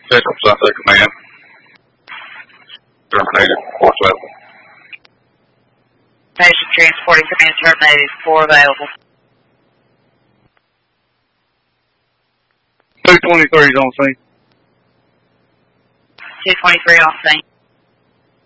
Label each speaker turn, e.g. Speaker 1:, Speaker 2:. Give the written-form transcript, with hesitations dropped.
Speaker 1: Central Sunset Command. Terminated, force level.
Speaker 2: Patient transporting command terminated, 4 available.
Speaker 3: 223 is on scene.
Speaker 2: 223 on scene.